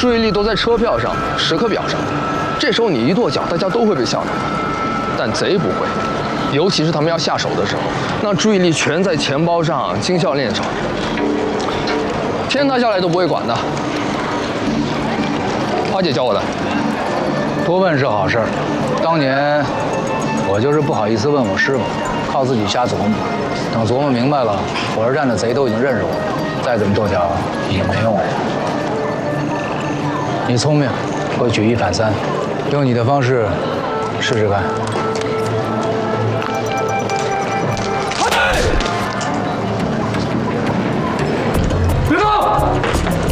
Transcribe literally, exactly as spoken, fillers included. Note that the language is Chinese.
注意力都在车票上、时刻表上。这时候你一跺脚，大家都会被吓到。但贼不会，尤其是他们要下手的时候，那注意力全在钱包上、金项链上，天塌下来都不会管的。花姐教我的。 多问是好事儿，当年我就是不好意思问我师傅，靠自己瞎琢磨。等琢磨明白了，火车站的贼都已经认识我，再怎么跺脚也没用。你聪明，会举一反三，用你的方式试试看。